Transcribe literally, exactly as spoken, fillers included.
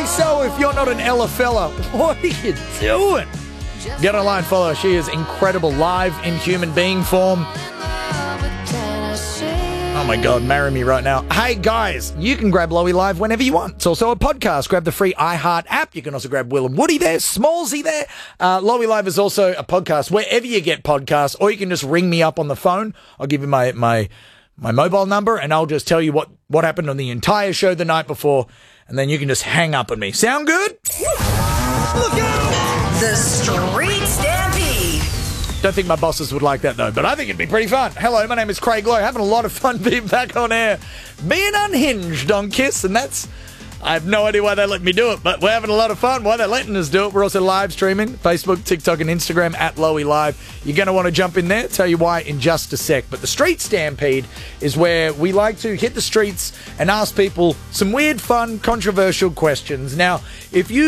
so if you're not an Ella fella, what are you doing? Get online, follow her. She is incredible live in human being form. Oh my God, marry me right now. Hey guys, you can grab Lowy Live whenever you want. It's also a podcast. Grab the free iHeart app. You can also grab Will and Woody there, Smallsy there. Uh, Lowy Live is also a podcast wherever you get podcasts, or you can just ring me up on the phone. I'll give you my my my mobile number, and I'll just tell you what, what happened on the entire show the night before, and then you can just hang up on me. Sound good? Look out! The Street Stampede. Don't think my bosses would like that, though, but I think it'd be pretty fun. Hello, my name is Craig Lowe. Having a lot of fun being back on air, being unhinged on Kiss, and that's... I have no idea why they let me do it, but we're having a lot of fun. Why they're letting us do it. We're also live streaming, Facebook, TikTok, and Instagram at Lowy Live. You're going to want to jump in there. Tell you why in just a sec. But the Street Stampede is where we like to hit the streets and ask people some weird, fun, controversial questions. Now, if you